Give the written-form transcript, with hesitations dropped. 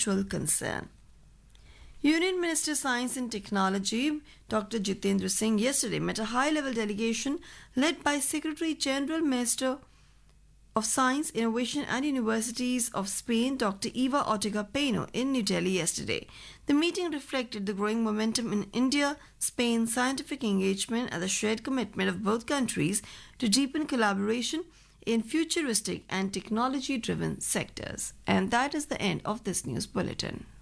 mutual concern. Union Minister of Science and Technology Dr. Jitendra Singh yesterday met a high-level delegation led by Secretary General Minister of Science, Innovation and Universities of Spain, Dr. Eva Ortega Peno, in New Delhi yesterday. The meeting reflected the growing momentum in India-Spain scientific engagement and the shared commitment of both countries to deepen collaboration in futuristic and technology-driven sectors. And that is the end of this news bulletin.